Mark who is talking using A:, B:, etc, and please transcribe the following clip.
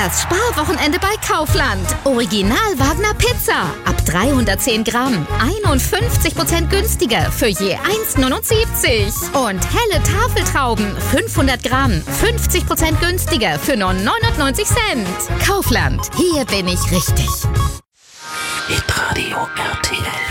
A: Das Sparwochenende bei Kaufland. Original Wagner Pizza. Ab 310 Gramm. 51% günstiger für je 1,79. Und helle Tafeltrauben. 500 Gramm. 50% günstiger für nur 99 Cent. Kaufland. Hier bin ich richtig.
B: Hitradio RTL.